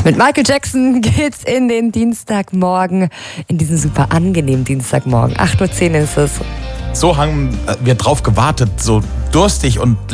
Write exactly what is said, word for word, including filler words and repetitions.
Mit Michael Jackson geht's in den Dienstagmorgen, in diesen super angenehmen Dienstagmorgen. acht Uhr zehn ist es. So haben wir drauf gewartet, so durstig und